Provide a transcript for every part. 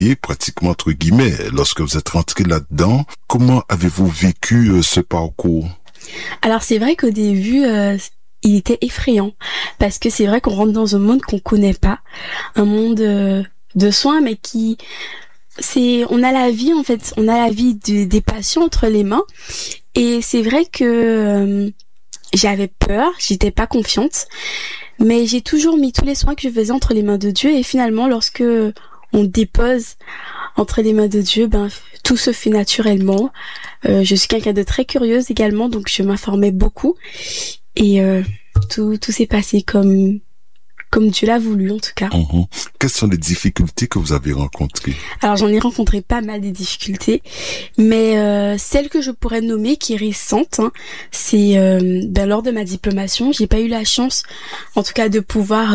et pratiquement entre guillemets, lorsque vous êtes rentré là-dedans. Comment avez-vous vécu ce parcours? Alors c'est vrai qu'au début, il était effrayant parce que c'est vrai qu'on rentre dans un monde qu'on connaît pas, un monde de soins, mais on a la vie en fait, on a la vie des patients entre les mains, et c'est vrai que j'avais peur, j'étais pas confiante, mais j'ai toujours mis tous les soins que je faisais entre les mains de Dieu, et finalement lorsque on dépose entre les mains de Dieu, tout se fait naturellement. Je suis quelqu'un de très curieuse également, donc je m'informais beaucoup, et tout s'est passé comme Dieu l'a voulu en tout cas. Quelles sont les difficultés que vous avez rencontrées? Alors j'en ai rencontré pas mal des difficultés, mais celle que je pourrais nommer qui est récente, c'est lors de ma diplomation, j'ai pas eu la chance, en tout cas de pouvoir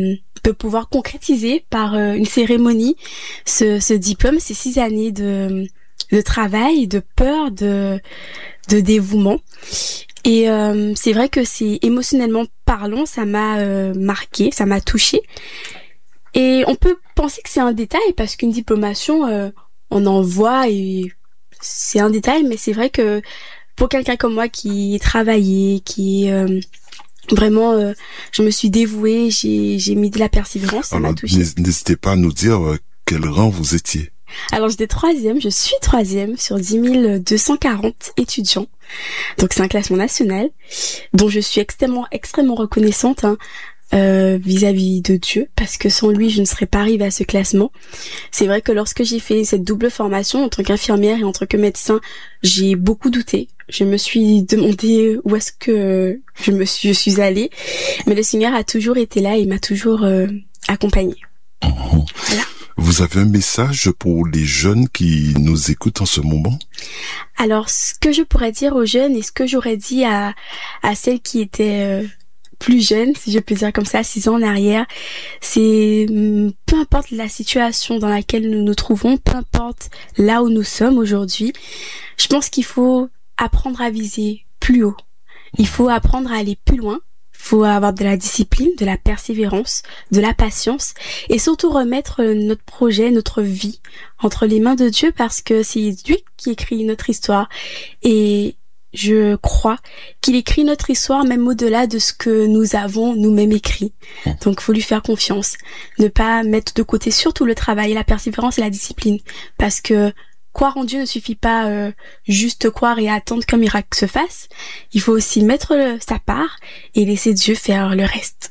concrétiser par une cérémonie ce diplôme, ces 6 années de travail, de peur, de dévouement. Et c'est vrai que c'est émotionnellement parlant, ça m'a marqué, ça m'a touchée. Et on peut penser que c'est un détail parce qu'une diplomation, on en voit et c'est un détail, mais c'est vrai que pour quelqu'un comme moi qui est travaillé, qui vraiment, je me suis dévouée, j'ai mis de la persévérance, ça m'a touchée. N'hésitez pas à nous dire quel rang vous étiez. Alors je suis troisième sur 10 240 étudiants. Donc c'est un classement national dont je suis extrêmement reconnaissante vis-à-vis de Dieu, parce que sans lui je ne serais pas arrivée à ce classement. C'est vrai que lorsque j'ai fait cette double formation en tant qu'infirmière et en tant que médecin, j'ai beaucoup douté. Je me suis demandé où est-ce que je suis allée, mais le Seigneur a toujours été là et m'a toujours accompagnée. Voilà. Vous avez un message pour les jeunes qui nous écoutent en ce moment? Alors, ce que je pourrais dire aux jeunes et ce que j'aurais dit à celles qui étaient plus jeunes, si je peux dire comme ça, 6 ans en arrière, c'est peu importe la situation dans laquelle nous nous trouvons, peu importe là où nous sommes aujourd'hui, je pense qu'il faut apprendre à viser plus haut. Il faut apprendre à aller plus loin. Faut avoir de la discipline, de la persévérance, de la patience, et surtout remettre notre projet, notre vie entre les mains de Dieu, parce que c'est lui qui écrit notre histoire, et je crois qu'il écrit notre histoire même au-delà de ce que nous avons nous-mêmes écrit. Donc faut lui faire confiance, ne pas mettre de côté surtout le travail, la persévérance et la discipline, parce que croire en Dieu ne suffit pas juste croire et attendre qu'un miracle se fasse. Il faut aussi mettre sa part et laisser Dieu faire le reste.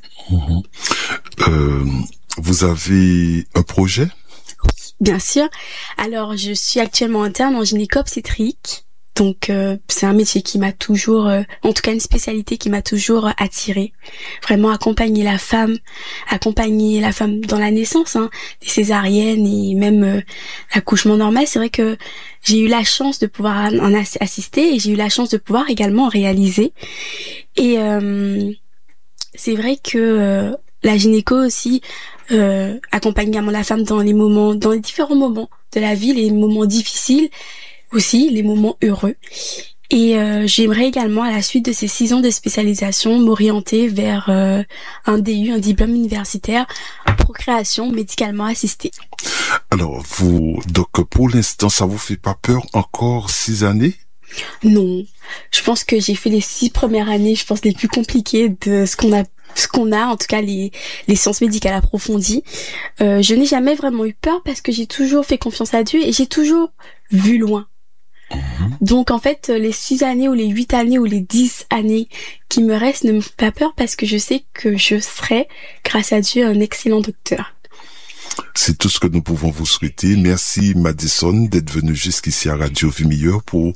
Vous avez un projet? Oui, bien sûr. Alors, je suis actuellement interne en gynéco-obstétrique. Donc, c'est un métier qui m'a toujours, en tout cas une spécialité qui m'a toujours attirée. Vraiment accompagner la femme dans la naissance, des césariennes et même l'accouchement normal. C'est vrai que j'ai eu la chance de pouvoir en assister et j'ai eu la chance de pouvoir également en réaliser. Et c'est vrai que la gynéco aussi accompagne également la femme dans les différents moments de la vie, les moments difficiles, aussi les moments heureux. Et j'aimerais également, à la suite de ces 6 ans de spécialisation, m'orienter vers un DU, un diplôme universitaire procréation médicalement assistée. Alors donc pour l'instant, ça vous fait pas peur encore 6 années? Non, je pense que j'ai fait les 6 premières années, je pense les plus compliquées de ce qu'on a, en tout cas les sciences médicales approfondies. Je n'ai jamais vraiment eu peur parce que j'ai toujours fait confiance à Dieu et j'ai toujours vu loin. Donc en fait, les 6 années ou les 8 années ou les 10 années qui me restent ne me font pas peur parce que je sais que je serai, grâce à Dieu, un excellent docteur. C'est tout ce que nous pouvons vous souhaiter. Merci Madison d'être venu jusqu'ici à Radio Vie Meilleure pour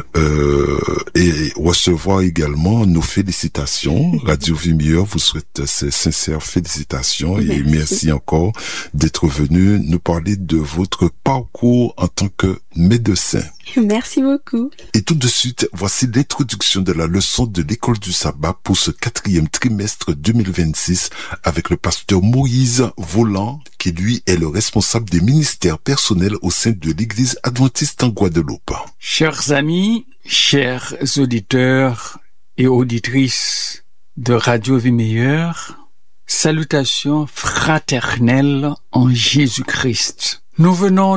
et recevoir également nos félicitations. Radio Vie Meilleure vous souhaite ces sincères félicitations et merci encore d'être venu nous parler de votre parcours en tant que médecin. Merci beaucoup. Et tout de suite, voici l'introduction de la leçon de l'école du sabbat pour ce 4e trimestre 2026 avec le pasteur Moïse Volant, qui lui est le responsable des ministères personnels au sein de l'Église adventiste en Guadeloupe. Chers amis, chers auditeurs et auditrices de Radio Vie Meilleure, salutations fraternelles en Jésus-Christ. Nous venons